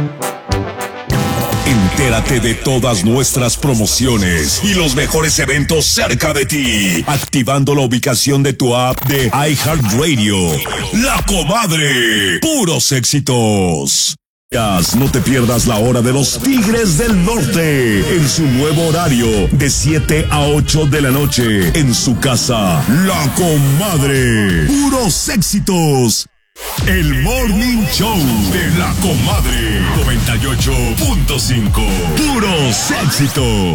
Entérate de todas nuestras promociones y los mejores eventos cerca de ti, activando la ubicación de tu app de iHeartRadio. La Comadre, puros éxitos. No te pierdas la hora de los Tigres del Norte en su nuevo horario de 7 a 8 de la noche en su casa. La Comadre, puros éxitos. El Morning Show de La Comadre 98.5. Puros éxitos.